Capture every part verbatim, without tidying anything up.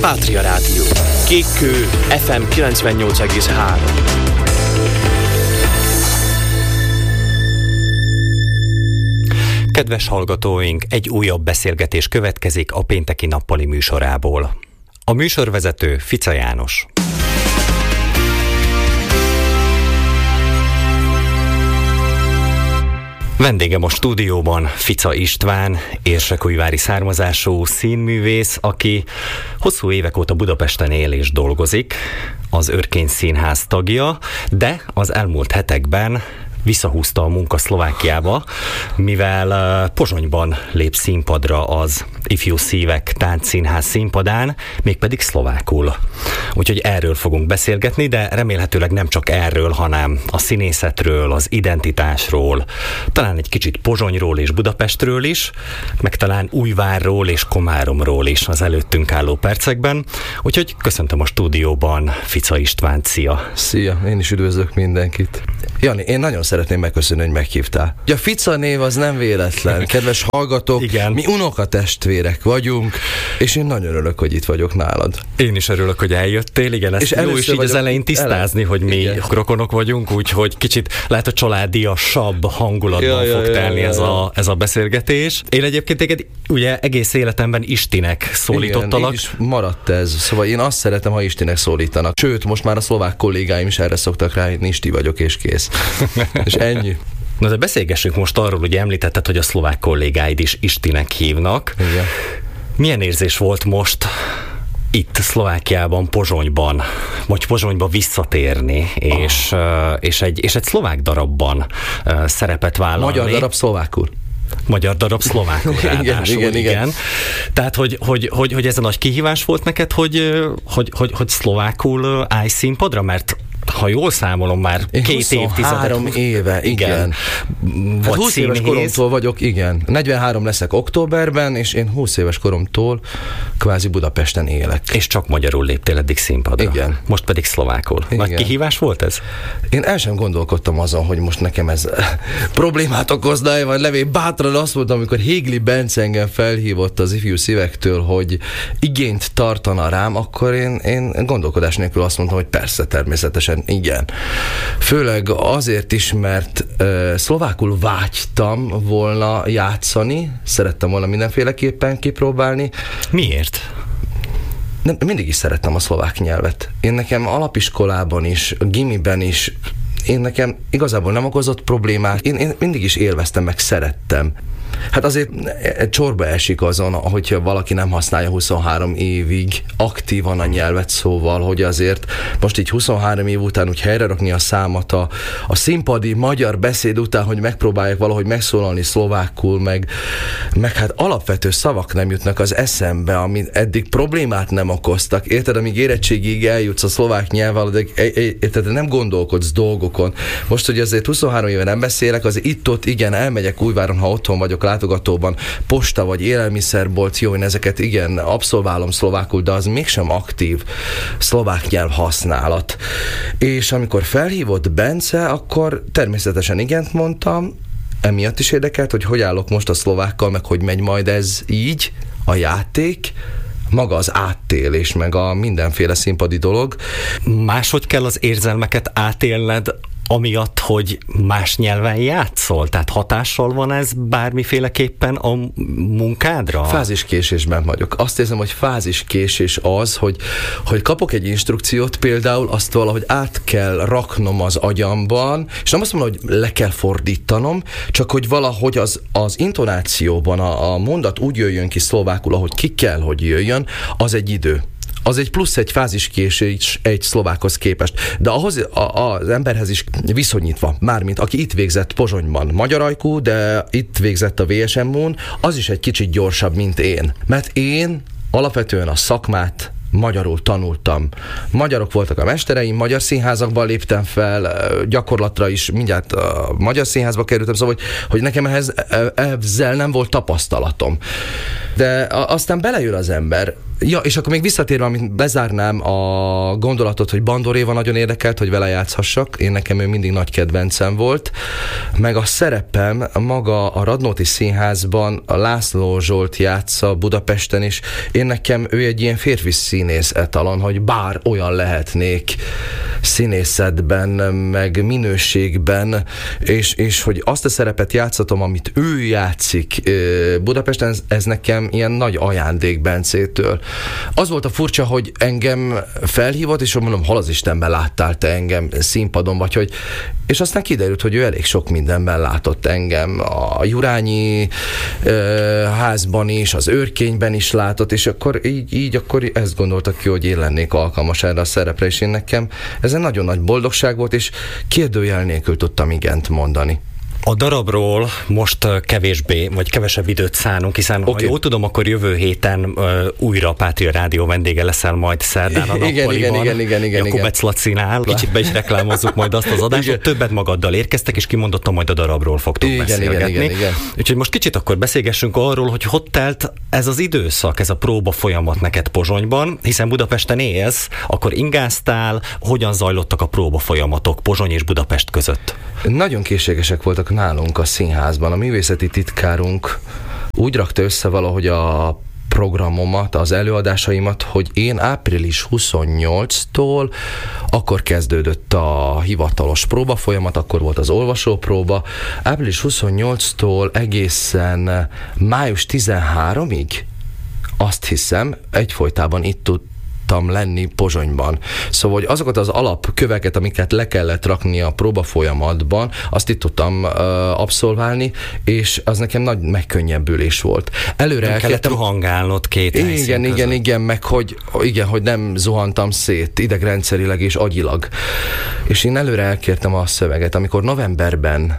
Pátria Rádió. Kékkő ef em kilencvennyolc egész három. Kedves hallgatóink, egy újabb beszélgetés következik a pénteki nappali műsorából. A műsorvezető Fica János. Vendégem a stúdióban Fica István, érsekújvári származású színművész, aki hosszú évek óta Budapesten él és dolgozik, az Örkény Színház tagja, de az elmúlt hetekben visszahúzta a munka Szlovákiába, mivel Pozsonyban lép színpadra az Ifjú Szívek Táncszínház színpadán, mégpedig szlovákul. Úgyhogy erről fogunk beszélgetni, de remélhetőleg nem csak erről, hanem a színészetről, az identitásról, talán egy kicsit Pozsonyról és Budapestről is, meg talán Újvárról és Komáromról is az előttünk álló percekben. Úgyhogy köszöntöm a stúdióban Fica Istvánt, szia! Szia, én is üdvözlök mindenkit. Jani, én nagyon szeretném megköszönni, hogy meghívtál. Ugye a Fica név az nem véletlen. Kedves hallgatók, igen. Mi unokatestvérek vagyunk, és én nagyon örülök, hogy itt vagyok nálad. Én is örülök, hogy eljöttél, igen, ezt és jó is így az elején tisztázni, ele... hogy mi igen. rokonok vagyunk, úgyhogy kicsit lehet a családiasabb hangulatban ja, fog ja, telni ja, ez, ja. A, ez a beszélgetés. Én egyébként téged ugye egész életemben Istinek szólítottalak. Igen, így is maradt ez. Szóval én azt szeretem, ha Istinek szólítanak. Sőt, most már a szlovák kollégáim is erre szoktak rá, hogy Isti vagyok, és kész. És ennyi. Na de beszélgessünk most arról, hogy említetted, hogy a szlovák kollégáid is Istinek hívnak. Igen. Milyen érzés volt most itt Szlovákiában, Pozsonyban, vagy Pozsonyba visszatérni, ah. és, és, egy, és egy szlovák darabban szerepet vállalni? Magyar darab szlovákul. Magyar darab szlovákul ráadásul, igen, igen, igen. igen. Tehát, hogy, hogy, hogy, hogy ez a nagy kihívás volt neked, hogy, hogy, hogy, hogy szlovákul állj színpadra, mert ha jól számolom, már én két évtized. Három éve, igen. igen. Hát húsz éves koromtól vagyok, igen. negyvenhárom leszek októberben, és én húsz éves koromtól kvázi Budapesten élek. És csak magyarul léptél eddig színpadra. Igen. Most pedig szlovákul. Igen. Nagy kihívás volt ez? Én el sem gondolkodtam azon, hogy most nekem ez problémát okozna, vagy levé bátran azt mondtam, amikor Hégli Bence engem felhívott az Ifjú Szívektől, hogy igényt tartana rám, akkor én, én gondolkodás nélkül azt mondtam, hogy persze, természetesen igen. Főleg azért is, mert uh, szlovákul vágytam volna játszani, szerettem volna mindenféleképpen kipróbálni. Miért? Nem, mindig is szerettem a szlovák nyelvet. Én nekem alapiskolában is, gimiben is, én nekem igazából nem okozott problémát. Én, én mindig is élveztem, meg szerettem. Hát azért csorba esik azon, hogyha valaki nem használja huszonhárom évig aktívan a nyelvet, szóval, hogy azért most így huszonhárom év után úgy helyre rakni a számat a, a színpadi magyar beszéd után, hogy megpróbálják valahogy megszólalni szlovákul, meg, meg hát alapvető szavak nem jutnak az eszembe, ami eddig problémát nem okoztak. Érted, amíg érettségig eljutsz a szlovák nyelvvel, de érted, nem gondolkodsz dolgokon. Most, hogy azért huszonhárom éve nem beszélek, azért itt-ott igen, elmegyek Újváron, ha otthon vagyok látogatóban, posta vagy élelmiszerbolt, jó, én ezeket igen, abszolválom szlovákul, de az mégsem aktív szlovák nyelv használat. És amikor felhívott Bence, akkor természetesen igent mondtam, emiatt is érdekelt, hogy hogy állok most a szlovákkal, meg hogy megy majd ez így, a játék, maga az áttélés, meg a mindenféle színpadi dolog. Máshogy kell az érzelmeket átélned, amiatt, hogy más nyelven játszol? Tehát hatással van ez bármiféleképpen a munkádra? Fáziskésésben vagyok. Azt érzem, hogy fáziskésés az, hogy, hogy kapok egy instrukciót, például azt valahogy át kell raknom az agyamban, és nem azt mondom, hogy le kell fordítanom, csak hogy valahogy az, az intonációban a, a mondat úgy jöjjön ki szlovákul, ahogy ki kell, hogy jöjjön, az egy idő. Az egy plusz egy fáziskésés egy szlovákhoz képest. De ahhoz a, az emberhez is viszonyítva, mármint aki itt végzett Pozsonyban, magyar ajkú, de itt végzett a vé es em u-n, az is egy kicsit gyorsabb, mint én. Mert én alapvetően a szakmát magyarul tanultam. Magyarok voltak a mestereim, magyar színházakban léptem fel, gyakorlatra is mindjárt a magyar színházba kerültem, szóval, hogy, hogy nekem ehhez, ezzel nem volt tapasztalatom. De aztán belejön az ember Ja, és akkor még visszatérve, amit bezárnám a gondolatot, hogy Bandor Éva nagyon érdekelt, hogy vele játszhassak. Én nekem ő mindig nagy kedvencem volt. Meg a szerepem maga a Radnóti Színházban a László Zsolt játsza Budapesten is. Én nekem ő egy ilyen férfi színész etalon, hogy bár olyan lehetnék színészetben, meg minőségben, és, és hogy azt a szerepet játszatom, amit ő játszik Budapesten, ez, ez nekem ilyen nagy ajándék Bencétől. Az volt a furcsa, hogy engem felhívott, és mondom, hol az Istenben láttál te engem színpadon, vagy hogy... És aztán kiderült, hogy ő elég sok mindenben látott engem. A Jurányi ö, házban is, az Őrkényben is látott, és akkor így, így akkor ezt gondoltak ki, hogy én lennék alkalmas erre a szerepre, és én nekem ez egy nagyon nagy boldogság volt, és kérdőjel nélkül tudtam igent mondani. A darabról most kevésbé, vagy kevesebb időt szánunk, hiszen okay. ha jól tudom, akkor jövő héten uh, újra a Pátria Rádió vendége leszel majd szerdán a nappaliban. Igen, igen, igen, igen, Jakubec Lacinál. Kicsit be is reklámozzuk majd azt az adást, hogy többet magaddal érkeztek, és kimondottan majd a darabról fogtok igen, beszélgetni. Igen, igen, igen. Úgyhogy most kicsit akkor beszélgessünk arról, hogy hogy telt ez az időszak, ez a próba folyamat neked Pozsonyban, hiszen Budapesten élsz, akkor ingáztál, hogyan zajlottak a próba folyamatok Pozsony és Budapest között? Nagyon készségesek voltak nálunk a színházban. A művészeti titkárunk úgy rakta össze valahogy a programomat, az előadásaimat, hogy én április huszonnyolcadikától akkor kezdődött a hivatalos próbafolyamat, akkor volt az olvasópróba. április huszonnyolcadikától egészen május tizenharmadikáig azt hiszem, egyfolytában itt tud lenni Pozsonyban. Szóval, hogy azokat az alapköveket, amiket le kellett rakni a próba folyamatban, azt itt tudtam uh, abszolválni, és az nekem nagy megkönnyebbülés volt. Előre nem kellett rohangálnod két igen, igen, igen, igen, meg hogy, igen, hogy nem zuhantam szét idegrendszerileg és agyilag. És én előre elkértem a szöveget, amikor novemberben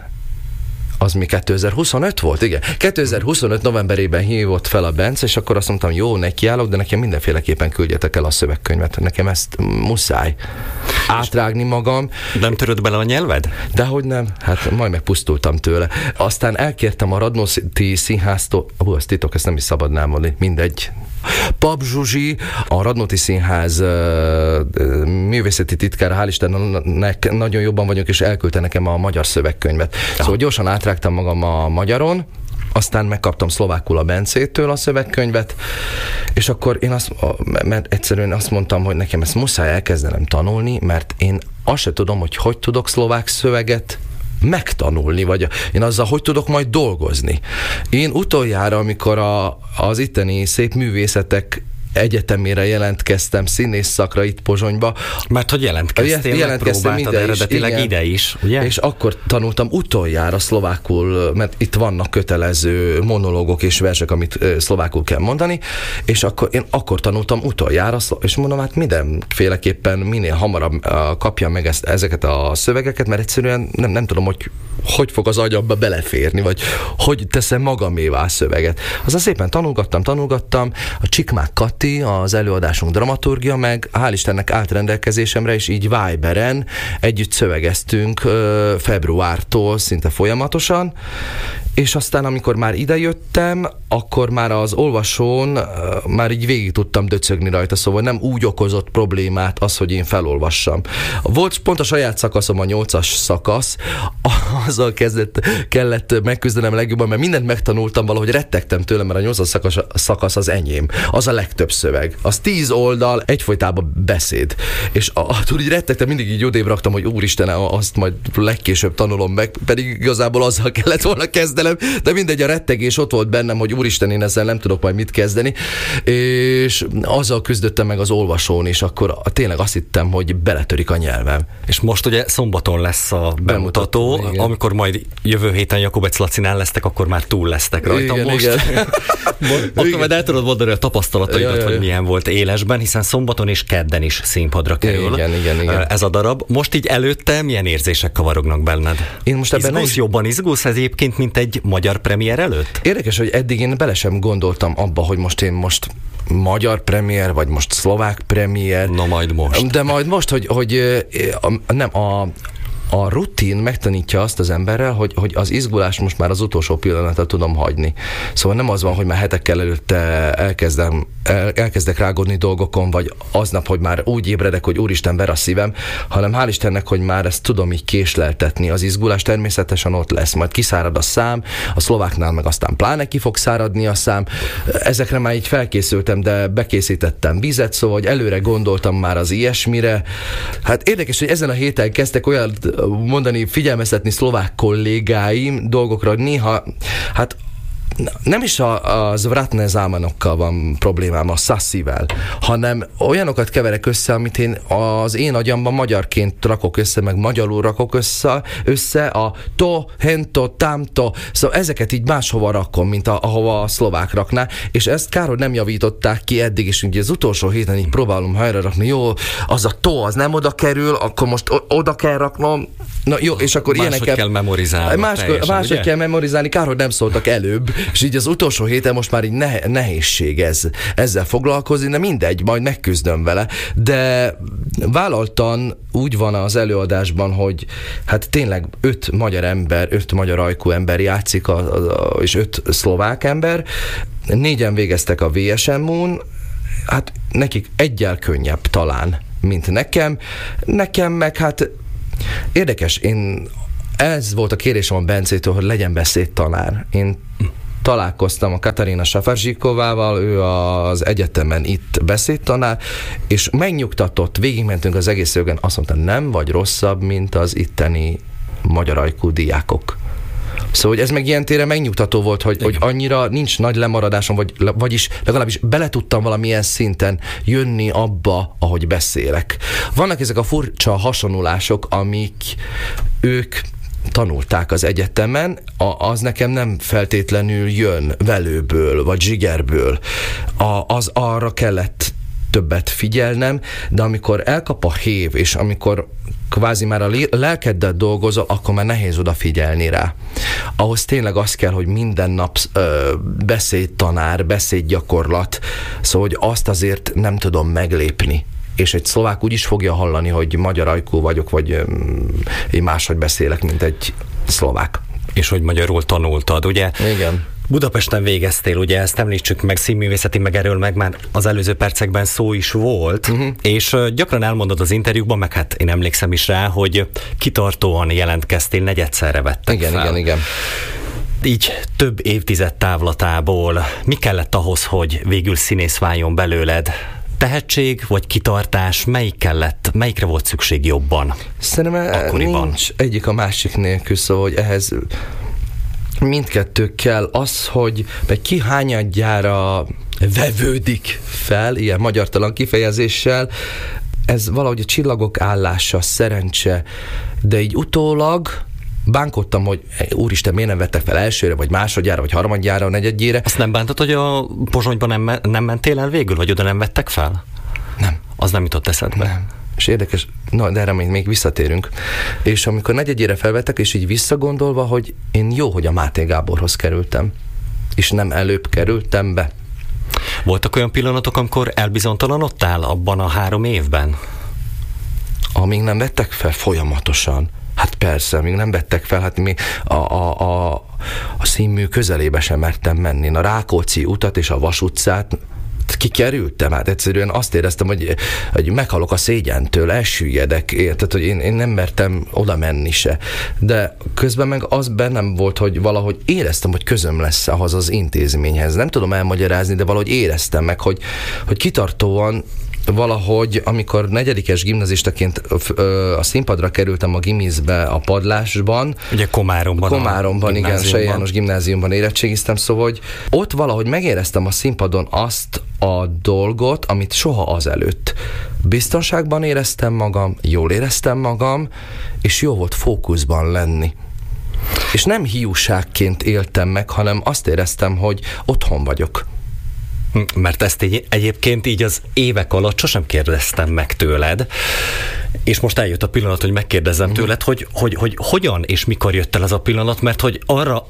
az mi kétezer-huszonöt volt? Igen. kétezer-huszonöt novemberében hívott fel a Bence, és akkor azt mondtam, jó, nekiállok, de nekem mindenféleképpen küldjetek el a szövegkönyvet. Nekem ezt muszáj átrágni magam. Nem töröd bele a nyelved? Dehogy nem. Hát majd megpusztultam tőle. Aztán elkértem a Radnóti Színháztól, ó, az titok, ezt nem is szabadná mondani, mindegy. Pap Zsuzsi, a Radnóti Színház uh, művészeti titkára, hál' Istennek nagyon jobban vagyok, és elküldte nekem a magyar szövegkönyvet. Ja. Szóval gyorsan átrágtam magam a magyaron, aztán megkaptam szlovákul a Bencétől a szövegkönyvet, és akkor én azt, mert egyszerűen azt mondtam, hogy nekem ezt muszáj elkezdenem tanulni, mert én azt se tudom, hogy hogy tudok szlovák szöveget megtanulni, vagy én azzal hogy tudok majd dolgozni. Én utoljára, amikor a, az itteni szép művészetek egyetemére jelentkeztem színész szakra itt Pozsonyba. Mert hogy jelentkeztél, jelentkeztem ide eredetileg is, ide is, ugye? És akkor tanultam utoljára szlovákul, mert itt vannak kötelező monológok és versek, amit szlovákul kell mondani, és akkor én akkor tanultam utoljára, és mondom, hát mindenféleképpen minél hamarabb kapjam meg ezt, ezeket a szövegeket, mert egyszerűen nem, nem tudom, hogy hogy fog az agyamba beleférni, vagy hogy teszem magamévá a szöveget. Aztán szépen tanulgattam, tanulgattam, a Csikmák Kati, az előadásunk dramaturgia, meg hál' Istennek állt rendelkezésemre, és így Viberen együtt szövegeztünk ö, februártól szinte folyamatosan, és aztán amikor már idejöttem, akkor már az olvasón ö, már így végig tudtam döcögni rajta, szóval nem úgy okozott problémát az, hogy én felolvassam. Volt pont a saját szakaszom, a nyolcas szakasz, azzal kezdett, kellett megküzdenem legjobban, mert mindent megtanultam, valahogy rettegtem tőle, mert a nyolcas szakasz, szakasz az enyém. Az a legtöbb szöveg. Az tíz oldal, egyfolytában beszéd. És attól így rettegtem, mindig így odébb raktam, hogy úristen, azt majd legkésőbb tanulom meg, pedig igazából azzal kellett volna kezdenem, de mindegy, a rettegés ott volt bennem, hogy úristen, én ezzel nem tudok majd mit kezdeni, és azzal küzdöttem meg az olvasón, és akkor tényleg azt hittem, hogy beletörik a nyelvem. És most ugye szombaton lesz a bemutató, bemutató amikor majd jövő héten Jakubec Lacinál lesztek, akkor már túl lesztek rajta. Igen, most. Igen. Akkor majd el tudod mondani a tapasztalataidat, ja, ja, ja. hogy milyen volt élesben, hiszen szombaton és kedden is színpadra kerül igen, igen, igen. ez a darab. Most így előtte milyen érzések kavarognak benned? Én most ebben izgulsz, is... jobban izgulsz ez egyébként, mint egy magyar premier előtt? Érdekes, hogy eddig én bele sem gondoltam abba, hogy most én most magyar premier, vagy most szlovák premier. Na majd most. De majd most, hogy, hogy nem a a rutin megtanítja azt az emberrel, hogy, hogy az izgulást most már az utolsó pillanatra tudom hagyni. Szóval nem az van, hogy már hetekkel előtte elkezdem el, elkezdek rágódni dolgokon, vagy aznap, hogy már úgy ébredek, hogy úristen, ver a szívem, hanem hál' Istennek, hogy már ezt tudom így késleltetni. Az izgulás természetesen ott lesz, majd kiszárad a szám, a szlováknál meg aztán pláne ki fog száradni a szám. Ezekre már így felkészültem, de bekészítettem vizet, szóval hogy előre gondoltam már az ilyesmire. Hát érdekes, hogy ezen a héten kezdtek olyan mondani, figyelmeztetni szlovák kollégáim dolgokra, hogy néha, hát nem is a, a zvratne zámanokkal van problémám, a sassivel, hanem olyanokat keverek össze, amit én az én agyamban magyarként rakok össze, meg magyarul rakok össze, össze a to, hento, tamto, szóval ezeket így máshova rakom, mint a, ahova a szlovák rakná, és ezt kár, hogy nem javították ki eddig, és ugye az utolsó héten így próbálom helyre rakni, jó, az a to, az nem oda kerül, akkor most oda kell raknom, na jó, és akkor máshogy ilyeneket... kell memorizálni. Máshogy, máshogy kell memorizálni, kár, hogy nem szóltak előbb, és így az utolsó héten most már így ne, nehézség ez, ezzel foglalkozni, de mindegy, majd megküzdöm vele, de vállaltan úgy van az előadásban, hogy hát tényleg öt magyar ember, öt magyar ajkú ember játszik, a, a, és öt szlovák ember, négyen végeztek a vé es em u-n, hát nekik egyel könnyebb talán, mint nekem, nekem meg hát érdekes, én ez volt a kérésem a Bencétől, hogy legyen beszédtanár. Én találkoztam a Katarina Safarzsikovával, ő az egyetemen itt beszédtanár, és megnyugtatott, végigmentünk az egész jogon, azt mondta, nem vagy rosszabb, mint az itteni magyar ajkú diákok. Szóval hogy ez meg ilyen téren megnyugtató volt, hogy, hogy annyira nincs nagy lemaradásom, vagy, vagyis legalábbis bele tudtam valamilyen szinten jönni abba, ahogy beszélek. Vannak ezek a furcsa hasonlulások, amik ők tanulták az egyetemen, a, az nekem nem feltétlenül jön velőből, vagy zsigerből. A, az arra kellett többet figyelnem, de amikor elkap a hév, és amikor kvázi már a lelkeddel dolgozol, akkor már nehéz odafigyelni rá. Ahhoz tényleg az kell, hogy minden nap ö, beszédtanár, beszédgyakorlat, szóval hogy azt azért nem tudom meglépni. És egy szlovák úgy is fogja hallani, hogy magyar ajkú vagyok, vagy öm, én máshogy beszélek, mint egy szlovák. És hogy magyarul tanultad, ugye? Igen. Budapesten végeztél, ugye ezt említsük meg, színművészeti, meg erről meg már az előző percekben szó is volt, uh-huh. és gyakran elmondod az interjúkban, meg hát én emlékszem is rá, hogy kitartóan jelentkeztél, negyedszerre vettek igen, fel. Igen, igen, Így több évtized távlatából mi kellett ahhoz, hogy végül színész váljon belőled? Tehetség vagy kitartás, melyik kellett, melyikre volt szükség jobban? Szerintem akkoriban? Nincs egyik a másik nélkül, szóval hogy ehhez mindkettő kell. Az, hogy ki hányadjára vevődik fel, ilyen magyartalan kifejezéssel, ez valahogy a csillagok állása, szerencse, de így utólag bánkodtam, hogy úristen, miért nem vettek fel elsőre, vagy másodjára, vagy harmadjára, negyedjére. Azt nem bántad, hogy a Pozsonyban nem, nem mentél el végül, vagy oda nem vettek fel? Nem. Az nem jutott eszedbe? Nem. És érdekes, na, de erre még, még visszatérünk. És amikor negyedjére felvettek, és így visszagondolva, hogy én jó, hogy a Máté Gáborhoz kerültem, és nem előbb kerültem be. Voltak olyan pillanatok, amikor elbizonytalanodtál abban a három évben? Amíg nem vettek fel, folyamatosan. Hát persze, még nem vettek fel, hát még a, a, a, a színmű közelébe sem mertem menni. A Rákóczi utat és a Vas utcát kikerültem, hát egyszerűen azt éreztem, hogy, hogy meghalok a szégyentől, elsüllyedek, érted, hogy én, én nem mertem oda menni se. De közben meg az bennem volt, hogy valahogy éreztem, hogy közöm lesz ahhoz az intézményhez. Nem tudom elmagyarázni, de valahogy éreztem meg, hogy, hogy kitartóan valahogy, amikor negyedikes gimnazistaként a színpadra kerültem a gimizbe a padlásban. Ugye Komáromban. Komáromban, igen, Sej János gimnáziumban érettségiztem, szóval, hogy ott valahogy megéreztem a színpadon azt a dolgot, amit soha azelőtt. Biztonságban éreztem magam, jól éreztem magam, és jó volt fókuszban lenni. És nem hiúságként éltem meg, hanem azt éreztem, hogy otthon vagyok. Mert ezt így, egyébként így az évek alatt sosem kérdeztem meg tőled, és most eljött a pillanat, hogy megkérdezem tőled, hogy, hogy, hogy hogyan és mikor jött el az a pillanat, mert hogy arra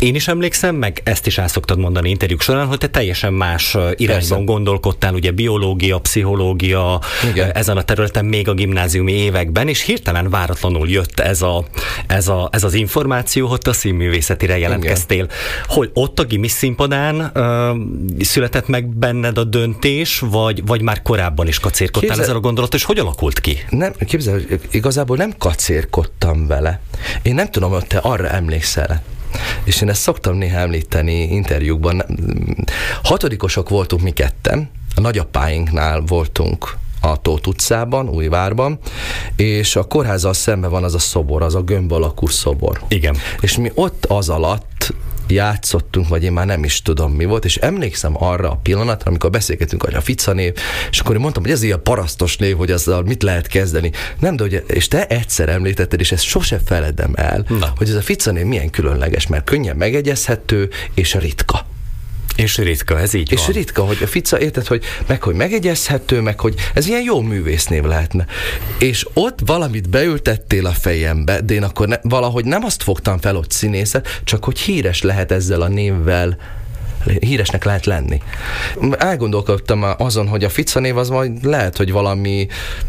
Én is emlékszem, meg ezt is el szoktad mondani interjúk során, hogy te teljesen más irányban Persze. gondolkodtál, ugye biológia, pszichológia, Igen. ezen a területen még a gimnáziumi években, és hirtelen váratlanul jött ez, a, ez, a, ez az információ, hogy te a színművészetire jelentkeztél. Igen. Hogy ott a gimis színpadán uh, született meg benned a döntés, vagy, vagy már korábban is kacérkodtál Képzel... ezzel a gondolat, és hogy alakult ki? Nem, képzel, igazából nem kacérkodtam vele. Én nem tudom, hogy te arra emlékszel. És én ezt szoktam néha említeni interjúkban. Hatodikosok voltunk mi ketten, a nagyapáinknál voltunk a Tóth utcában, Újvárban, és a kórházzal szemben van az a szobor, az a gömb alakú szobor. Igen. És mi ott az alatt játszottunk, vagy én már nem is tudom mi volt, és emlékszem arra a pillanatra, amikor beszélgetünk, hogy a Fica név, és akkor én mondtam, hogy ez ilyen parasztos név, hogy azzal mit lehet kezdeni. Nem, de hogy, és te egyszer említetted, és ezt sose feledem el, Na. hogy ez a Fica név milyen különleges, mert könnyen megegyezhető, és ritka. És ritka, ez így és van. És ritka, hogy a Fica, érted, hogy meg hogy megegyezhető, meg hogy ez ilyen jó művésznév lehetne. És ott valamit beültettél a fejembe, de én akkor ne, valahogy nem azt fogtam fel ott színészet, csak hogy híres lehet ezzel a névvel, híresnek lehet lenni. Elgondolkodtam azon, hogy a Fica név az majd lehet, hogy valami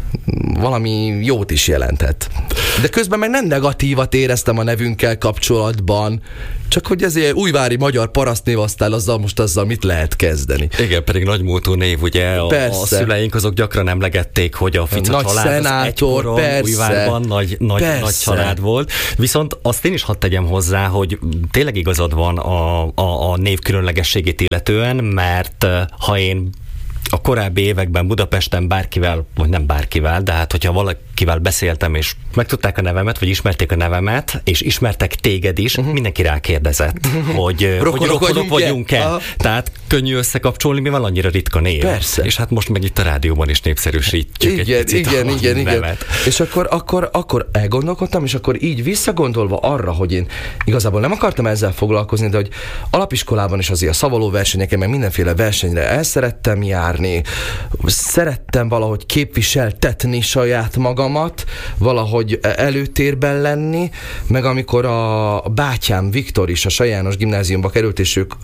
valami jót is jelenthet. De közben meg nem negatívat éreztem a nevünkkel kapcsolatban, csak hogy ez ilyen újvári magyar parasztnév, aztán azzal most azzal mit lehet kezdeni. Igen, pedig nagymúltú név, ugye a, a szüleink azok gyakran emlegették, hogy a Fica nagy család szenátor, az egykor Újvárban nagy, nagy, nagy család volt. Viszont azt én is hadd tegyem hozzá, hogy tényleg igazad van a, a, a név különlegességét illetően, mert ha én a korábbi években Budapesten bárkivel, vagy nem bárkivel, de hát hogyha valakivel beszéltem, és megtudták a nevemet, vagy ismerték a nevemet, és ismertek téged is, uh-huh. mindenki rákérdezett, hogy rokonok vagyunk-e? vagyunk-e? Tehát könnyű összekapcsolni, mivel annyira ritka név. Persze. És hát most meg itt a rádióban is népszerűsítjük igen, egy picit igen, a igen, igen. nevet. És akkor, akkor, akkor elgondolkodtam, és akkor így visszagondolva arra, hogy én igazából nem akartam ezzel foglalkozni, de hogy alapiskolában is azért a szavaló versenyeken, meg mindenféle versenyre el szerettem járni, szerettem valahogy képviseltetni saját magamat, valahogy előtérben lenni, meg amikor a bátyám Viktor is a Sajános gimnáziumba került, és ők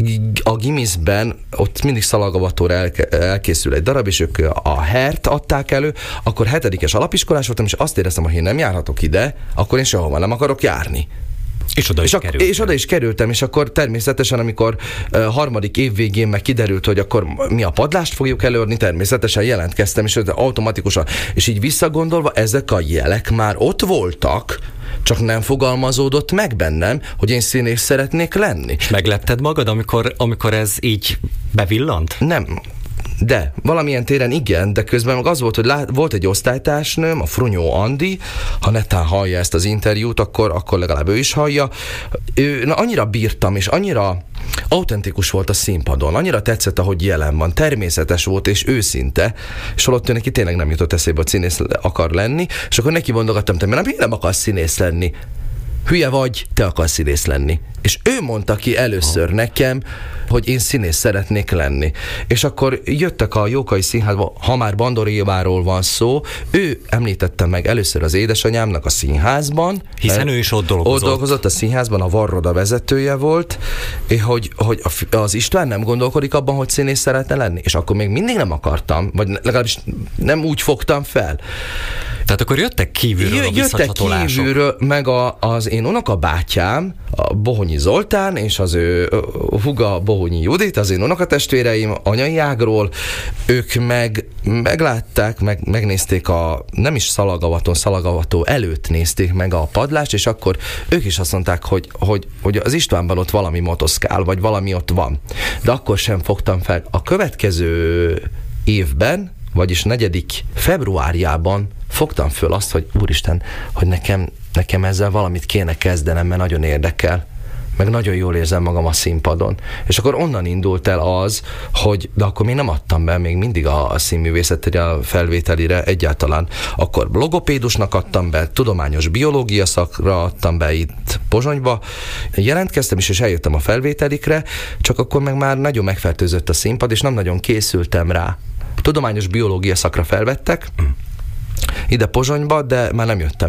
a gimisben, ott mindig szalagavatóra elke, elkészül egy darab, és ők a hert adták elő, akkor hetedikes alapiskolás voltam, és azt éreztem, hogy én nem járhatok ide, akkor én sehova nem akarok járni. És oda is és, ak- és oda is kerültem, és akkor természetesen, amikor uh, harmadik év végén meg kiderült, hogy akkor mi a padlást fogjuk előadni, természetesen jelentkeztem, és automatikusan. És így visszagondolva, ezek a jelek már ott voltak, csak nem fogalmazódott meg bennem, hogy én színész szeretnék lenni. És meglepted magad, amikor, amikor ez így bevillant? Nem. De valamilyen téren igen, de közben meg az volt, hogy lát, volt egy osztálytársnőm, a Frunyó Andi, ha netán hallja ezt az interjút, akkor, akkor legalább ő is hallja. Ő, na, annyira bírtam, és annyira autentikus volt a színpadon, annyira tetszett, ahogy jelen van, természetes volt és őszinte, és holott ő neki tényleg nem jutott eszébe, hogy színész akar lenni, és akkor neki mondogattam, te nem, nem akarsz színész lenni. Hülye vagy, te akarsz színész lenni. És ő mondta ki először nekem, hogy én színész szeretnék lenni. És akkor jöttek a Jókai Színházba, ha már Bandor Éváról van szó, ő említette meg először az édesanyámnak a színházban. Hiszen ő is ott dolgozott. Ott dolgozott a színházban, a Varroda vezetője volt, és hogy, hogy az István nem gondolkodik abban, hogy színész szeretne lenni. És akkor még mindig nem akartam, vagy legalábbis nem úgy fogtam fel. Tehát akkor jöttek kívülről a visszacsatolások. Jöttek kívülről, meg a, az én unokabátyám, a Bohonyi Zoltán, és az ő húga Bohonyi Judit, az én unokatestvéreim anyai ágról, ők meg meglátták, meg, megnézték a, nem is szalagavaton, szalagavató előtt nézték meg a padlást, és akkor ők is azt mondták, hogy, hogy, hogy az Istvánban ott valami motoszkál, vagy valami ott van. De akkor sem fogtam fel. A következő évben, vagyis negyedik februárjában fogtam föl azt, hogy úristen, hogy nekem, nekem ezzel valamit kéne kezdenem, mert nagyon érdekel, meg nagyon jól érzem magam a színpadon. És akkor onnan indult el az, hogy, de akkor még nem adtam be még mindig a, a színművészetére, a felvételire egyáltalán. Akkor logopédusnak adtam be, tudományos biológia szakra adtam be itt Pozsonyba. Jelentkeztem is, és eljöttem a felvételikre, csak akkor meg már nagyon megfertőzött a színpad, és nem nagyon készültem rá. Tudományos biológia szakra felvettek, ide Pozsonyba, de már nem jöttem el.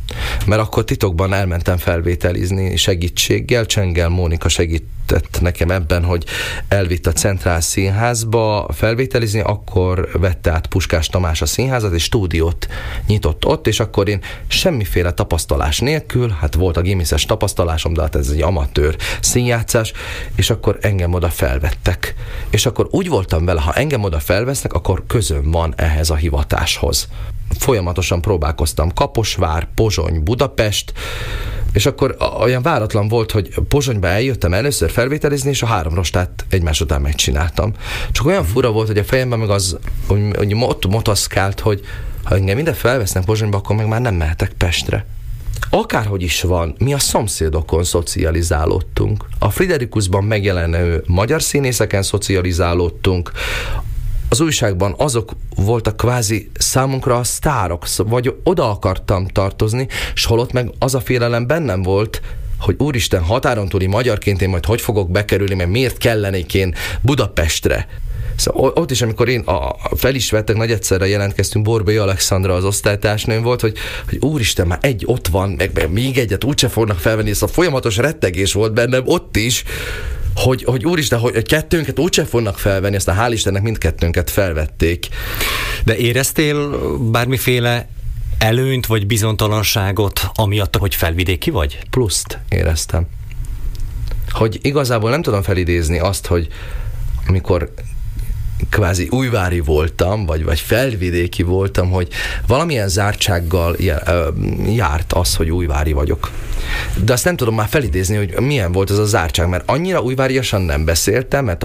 Mert akkor titokban elmentem felvételizni segítséggel, Csengel Mónika segített nekem ebben, hogy elvitt a Centrál Színházba felvételizni, akkor vette át Puskás Tamás a színházat, és stúdiót nyitott ott, és akkor én semmiféle tapasztalás nélkül, hát volt a gimiszes tapasztalásom, de hát ez egy amatőr színjátszás, és akkor engem oda felvettek. És akkor úgy voltam vele, ha engem oda felvesznek, akkor közöm van ehhez a hivatáshoz. Folyamatosan próbálkoztam Kaposvár, Pozsony, Budapest, és akkor olyan váratlan volt, hogy Pozsonyba eljöttem először felvételizni, és a három rostát egymás után megcsináltam. Csak olyan fura volt, hogy a fejemben meg az, hogy, hogy mot- motoszkált, hogy ha engem ide felvesznek Pozsonyba, akkor meg már nem mehetek Pestre. Akárhogy is van, mi a szomszédokon szocializálódtunk. A Friderikusban megjelenő magyar színészeken szocializálódtunk, az újságban azok voltak kvázi számunkra a sztárok, vagy oda akartam tartozni, s holott meg az a félelem bennem volt, hogy úristen, határon túli magyarként én majd hogy fogok bekerülni, mert miért kellenék én Budapestre. Szóval ott is, amikor én a, fel is vettek, nagy egyszerre jelentkeztünk, Borbély Alexandra az osztálytársnőm volt, hogy, hogy úristen, már egy ott van, meg, meg még egyet úgyse fognak felvenni, szóval folyamatos rettegés volt bennem ott is, hogy, hogy úristen, hogy kettőnket úgyse fognak felvenni, aztán hál' Istennek mindkettőnket felvették. De éreztél bármiféle előnyt vagy bizonytalanságot amiatt, hogy felvidéki vagy? Pluszt éreztem. Hogy igazából nem tudom felidézni azt, hogy amikor kvázi újvári voltam, vagy, vagy felvidéki voltam, hogy valamilyen zártsággal járt az, hogy újvári vagyok. De azt nem tudom már felidézni, hogy milyen volt ez a zártság, mert annyira újváriasan nem beszéltem, mert